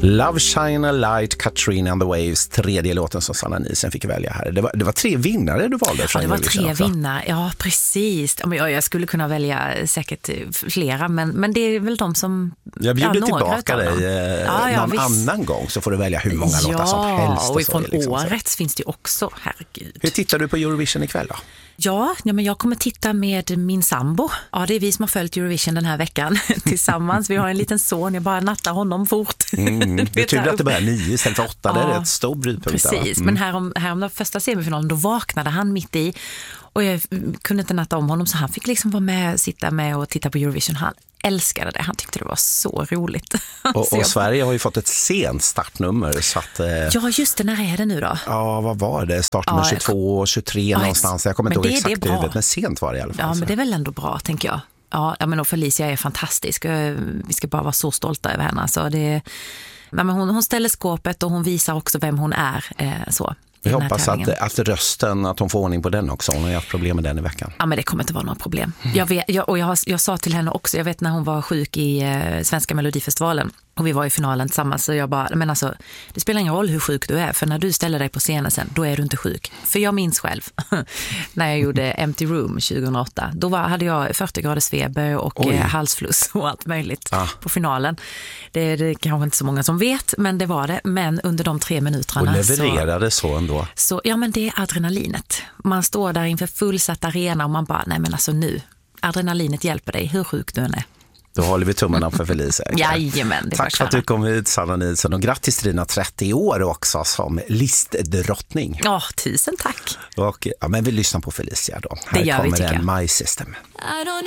Love Shine a Light, Katrina and the Waves, tredje låten som Sanna Nielsen fick välja här. Det var 3 vinnare du valde från Eurovision. Det var 3 vinnare, ja precis. Jag skulle kunna välja säkert flera, men det är väl de som... Jag bjuder tillbaka dig någon annan gång, så får du välja hur många låtar som helst. Och ifrån årets finns det också, herregud. Hur tittar du på Eurovision ikväll då? Ja, men jag kommer titta med min sambo. Ja, det är vi som har följt Eurovision den här veckan tillsammans. Vi har en liten son, jag bara nattar honom fort. Det är tur att det börjar 9 istället för 8, det är ett stor brytpunkt. Precis, men här om den första semifinalen, då vaknade han mitt i. Och jag kunde inte natta om honom, så han fick liksom vara med, sitta med och titta på Eurovision. Han älskade det, han tyckte det var så roligt. Och Sverige har ju fått ett sent startnummer. Så att, ja, just det, när är det nu då? Ja, vad var det? Startnummer 22 och 23 någonstans. Jag kommer inte ihåg exakt huvudet, men sent var det i alla fall. Ja, men det är väl ändå bra, tänker jag. Ja, men och Felicia är fantastisk. Vi ska bara vara så stolta över henne. Alltså men hon ställer skåpet och hon visar också vem hon är. Så. Vi hoppas att rösten, att hon får ordning på den också. Hon har haft problem med den i veckan. Ja, men det kommer inte vara några problem. Jag sa till henne också, jag vet när hon var sjuk i Svenska Melodifestivalen och vi var i finalen tillsammans, så jag bara, men alltså, det spelar ingen roll hur sjuk du är, för när du ställer dig på scenen sen, då är du inte sjuk. För jag minns själv, när jag gjorde Empty Room 2008, då hade jag 40 graders feber och halsfluss och allt möjligt på finalen. Det är kanske inte så många som vet, men det var det. Men under de 3 minuterna... Och levererade så ändå. Så, ja, men det är adrenalinet. Man står där inför fullsatt arena och man bara, nej men alltså nu, adrenalinet hjälper dig, hur sjuk du än är. Då håller vi tummarna för Felicia. Jajamän, det. Tack för att du kom hit, Sanna Nielsen, och grattis till dina 30 år också som listdrottning. Ja, 1000 tack. Och, men vi lyssnar på Felicia då. Det här gör vi, kommer tycker den jag. My System.